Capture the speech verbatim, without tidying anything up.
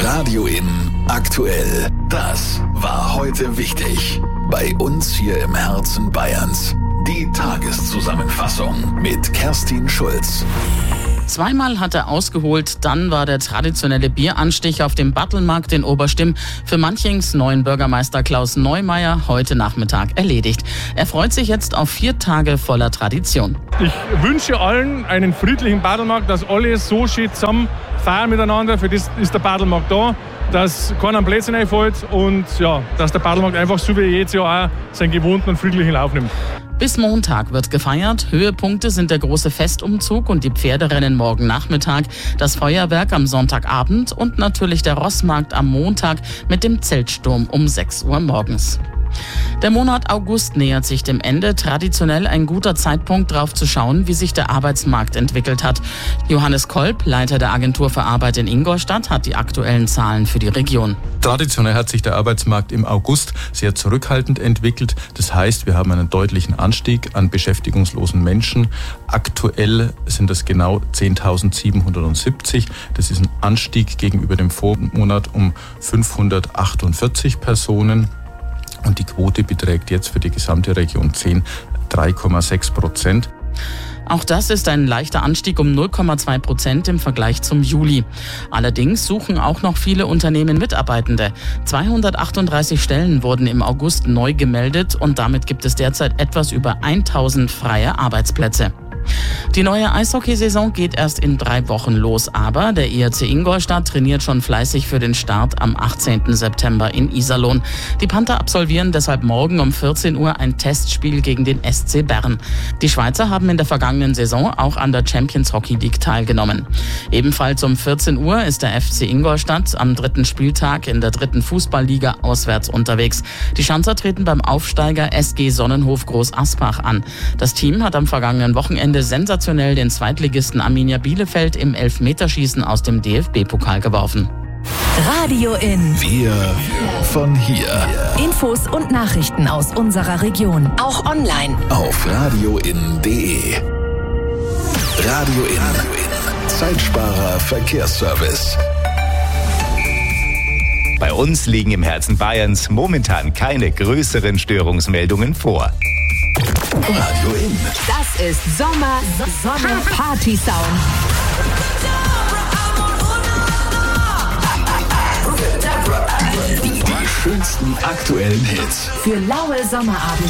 Radio Inn aktuell. Das war heute wichtig. Bei uns hier im Herzen Bayerns. Die Tageszusammenfassung mit Kerstin Schulz. Zweimal hat er ausgeholt, dann war der traditionelle Bieranstich auf dem Battelmarkt in Oberstimm für Manchings neuen Bürgermeister Klaus Neumeier heute Nachmittag erledigt. Er freut sich jetzt auf vier Tage voller Tradition. Ich wünsche allen einen friedlichen Battelmarkt, dass alle so schön zusammen feiern miteinander. Für das ist der Battelmarkt da, dass keiner am Plätzchen einfällt und ja, dass der Battelmarkt einfach so wie jedes Jahr auch seinen gewohnten und friedlichen Lauf nimmt. Bis Montag wird gefeiert. Höhepunkte sind der große Festumzug und die Pferderennen morgen Nachmittag, das Feuerwerk am Sonntagabend und natürlich der Rossmarkt am Montag mit dem Zeltsturm um sechs Uhr morgens. Der Monat August nähert sich dem Ende. Traditionell ein guter Zeitpunkt, darauf zu schauen, wie sich der Arbeitsmarkt entwickelt hat. Johannes Kolb, Leiter der Agentur für Arbeit in Ingolstadt, hat die aktuellen Zahlen für die Region. Traditionell hat sich der Arbeitsmarkt im August sehr zurückhaltend entwickelt. Das heißt, wir haben einen deutlichen Anstieg an beschäftigungslosen Menschen. Aktuell sind das genau zehntausendsiebenhundertsiebzig. Das ist ein Anstieg gegenüber dem Vormonat um fünfhundertachtundvierzig Personen. Und die Quote beträgt jetzt für die gesamte Region zehn, drei Komma sechs Prozent. Auch das ist ein leichter Anstieg um null Komma zwei Prozent im Vergleich zum Juli. Allerdings suchen auch noch viele Unternehmen Mitarbeitende. zweihundertachtunddreißig Stellen wurden im August neu gemeldet und damit gibt es derzeit etwas über tausend freie Arbeitsplätze. Die neue Eishockeysaison geht erst in drei Wochen los, aber der I H C Ingolstadt trainiert schon fleißig für den Start am achtzehnten September in Iserlohn. Die Panther absolvieren deshalb morgen um vierzehn Uhr ein Testspiel gegen den S C Bern. Die Schweizer haben in der vergangenen Saison auch an der Champions Hockey League teilgenommen. Ebenfalls um vierzehn Uhr ist der F C Ingolstadt am dritten Spieltag in der dritten Fußballliga auswärts unterwegs. Die Schanzer treten beim Aufsteiger S G Sonnenhof Groß Aspach an. Das Team hat am vergangenen Wochenende sensationell den Zweitligisten Arminia Bielefeld im Elfmeterschießen aus dem D F B-Pokal geworfen. Radio Inn. Wir von hier. Infos und Nachrichten aus unserer Region. Auch online. Auf radioinn punkt de. Radio Inn. Zeitsparer Verkehrsservice. Bei uns liegen im Herzen Bayerns momentan keine größeren Störungsmeldungen vor. Radio Inn. Das ist Sommer, Sonne, Party-Sound. Die schönsten aktuellen Hits. Für laue Sommerabende.